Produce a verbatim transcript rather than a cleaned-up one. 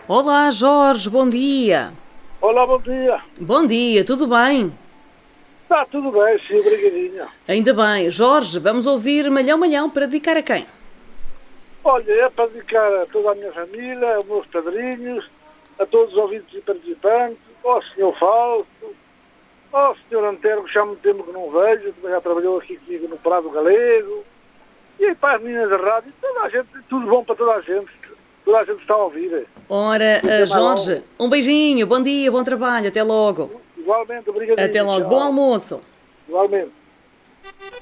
Olá, Jorge, bom dia. Olá, bom dia. Bom dia, tudo bem? Está tudo bem, sim, obrigadinho. Ainda bem. Jorge, vamos ouvir Malhão Malhão para dedicar a quem? Olha, é para dedicar a toda a minha família, aos meus padrinhos, a todos os ouvintes e participantes, ao senhor Fausto, ao senhor Antero, que já há muito tempo que não vejo, que já trabalhou aqui comigo no Prado Galego, e para as meninas da rádio, toda a gente, tudo bom para toda a gente, toda a gente está a ouvir. Ora, uh, Jorge, um beijinho, bom dia, bom trabalho, até logo. Igualmente, obrigadinho. Até logo, Tchau. bom almoço. Igualmente.